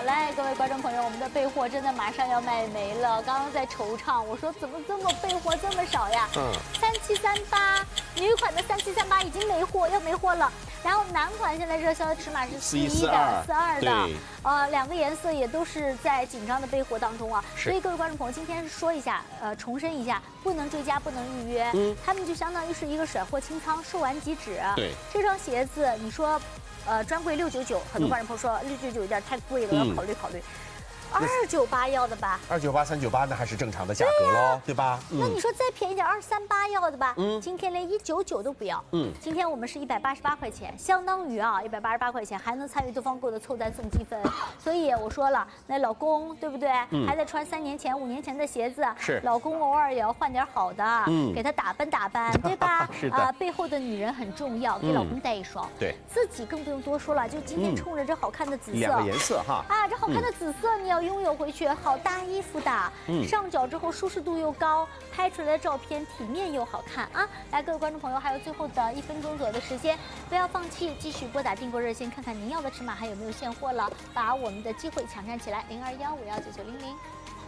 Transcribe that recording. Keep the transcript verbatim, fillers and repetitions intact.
来，各位观众朋友，我们的备货真的马上要卖没了。刚刚在惆怅，我说怎么这么备货这么少呀？嗯，三七三八女款的三七三八已经没货，要没货了。然后男款现在热销的尺码是四一点四二的，呃，两个颜色也都是在紧张的备货当中啊。所以各位观众朋友，今天说一下，呃，重申一下，不能追加，不能预约。嗯，他们就相当于是一个甩货清仓，售完即止。对，这双鞋子你说。 呃，专柜六九九，很多观众朋友说六九九有点太贵了，我要考虑考虑。二九八要的吧？ 二九八、三九八那还是正常的价格喽，对吧？ 那你说再便宜点，二三八要的吧？嗯，今天连一九九都不要。嗯，今天我们是一百八十八块钱，相当于啊一百八十八块钱还能参与对方购的凑单送积分。所以我说了，那老公对不对？还在穿三年前、五年前的鞋子，是老公偶尔也要换点好的，嗯，给他打扮打扮，对吧？是的。啊，背后的女人很重要，给老公带一双。对，自己更不用多说了，就今天冲着这好看的紫色， 两个颜色哈。 啊，这好看的紫色你要。 拥有回去好搭衣服的，嗯，上脚之后舒适度又高，拍出来的照片体面又好看啊！来，各位观众朋友，还有最后的一分钟左右的时间，不要放弃，继续拨打订购热线，看看您要的尺码还有没有现货了，把我们的机会抢占起来，零二幺五幺九九零零。